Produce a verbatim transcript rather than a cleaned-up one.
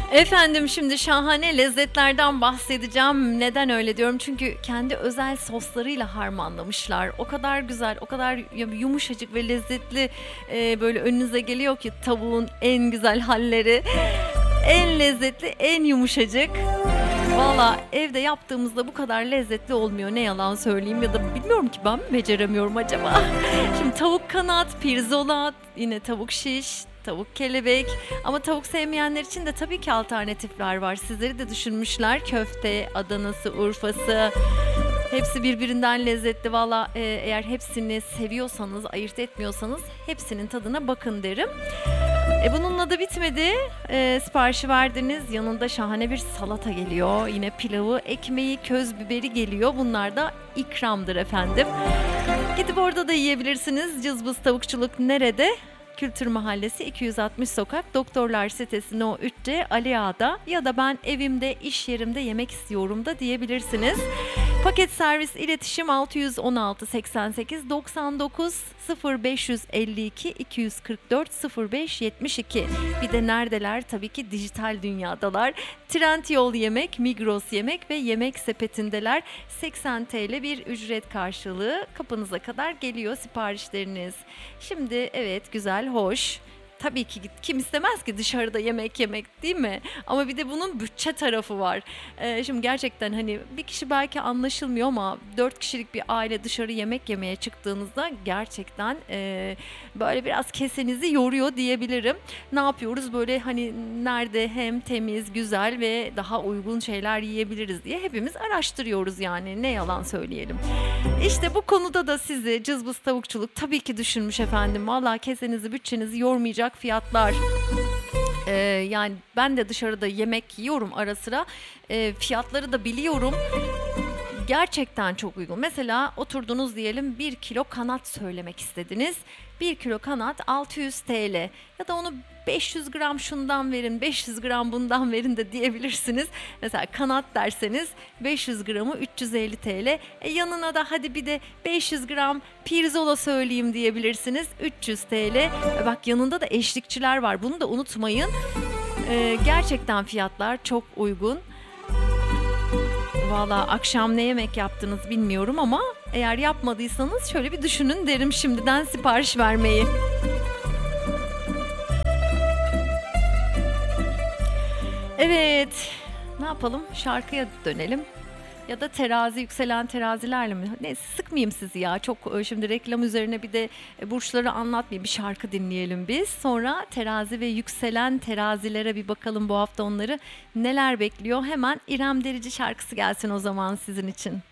Efendim şimdi şahane lezzetlerden bahsedeceğim. Neden öyle diyorum? Çünkü kendi özel soslarıyla harmanlamışlar. O kadar güzel, o kadar yumuşacık ve lezzetli e, böyle önünüze geliyor ki tavuğun en güzel halleri. En lezzetli, en yumuşacık. Valla evde yaptığımızda bu kadar lezzetli olmuyor. Ne yalan söyleyeyim ya da bilmiyorum ki ben mi beceremiyorum acaba? Şimdi tavuk kanat, pirzola, yine tavuk şiş, tavuk kelebek ama tavuk sevmeyenler için de tabii ki alternatifler var. Sizleri de düşünmüşler. Köfte, Adanası, Urfası. Hepsi birbirinden lezzetli. Valla e, eğer hepsini seviyorsanız, ayırt etmiyorsanız hepsinin tadına bakın derim. E bununla da bitmedi. E, siparişi verdiniz. Yanında şahane bir salata geliyor. Yine pilavı, ekmeği, köz biberi geliyor. Bunlar da ikramdır efendim. Gidip orada da yiyebilirsiniz. Cızbız Tavukçuluk nerede? Kültür Mahallesi iki yüz altmış Sokak, Doktorlar Sitesi No üç C Ali Ağa'da ya da ben evimde, iş yerimde yemek istiyorum da diyebilirsiniz. Paket servis iletişim altı yüz on altı seksen sekiz doksan dokuz sıfır beş yüz elli iki iki yüz kırk dört sıfır beş yetmiş iki. Bir de neredeler? Tabii ki dijital dünyadalar. Trendyol Yemek, Migros Yemek ve Yemek Sepeti'ndeler. seksen TL bir ücret karşılığı kapınıza kadar geliyor siparişleriniz. Şimdi evet güzel, hoş. Tabii ki kim istemez ki dışarıda yemek yemek, değil mi? Ama bir de bunun bütçe tarafı var. Ee, şimdi gerçekten hani bir kişi belki anlaşılmıyor ama dört kişilik bir aile dışarı yemek yemeye çıktığınızda gerçekten e, böyle biraz kesenizi yoruyor diyebilirim. Ne yapıyoruz? Böyle hani nerede hem temiz, güzel ve daha uygun şeyler yiyebiliriz diye hepimiz araştırıyoruz yani. Ne yalan söyleyelim. İşte bu konuda da sizi Cızbız Tavukçuluk tabii ki düşünmüş efendim. Vallahi kesenizi, bütçenizi yormayacak fiyatlar. Ee, yani ben de dışarıda yemek yiyorum ara sıra. Ee, fiyatları da biliyorum. Gerçekten çok uygun. Mesela oturdunuz diyelim bir kilo kanat söylemek istediniz. Bir kilo kanat altı yüz TL ya da onu beş yüz gram şundan verin, beş yüz gram bundan verin de diyebilirsiniz. Mesela kanat derseniz beş yüz gramı üç yüz elli TL. E yanına da hadi bir de beş yüz gram pirzola söyleyeyim diyebilirsiniz. üç yüz TL. E bak yanında da eşlikçiler var. Bunu da unutmayın. E, gerçekten fiyatlar çok uygun. Valla akşam ne yemek yaptınız bilmiyorum ama eğer yapmadıysanız şöyle bir düşünün derim şimdiden sipariş vermeyi. Evet, ne yapalım? Şarkıya dönelim. Ya da terazi, yükselen terazilerle mi? Neyse sıkmayayım sizi ya. Çok şimdi reklam üzerine bir de burçları anlatmayayım. Bir şarkı dinleyelim biz. Sonra terazi ve yükselen terazilere bir bakalım bu hafta onları neler bekliyor. Hemen İrem Derici şarkısı gelsin o zaman sizin için.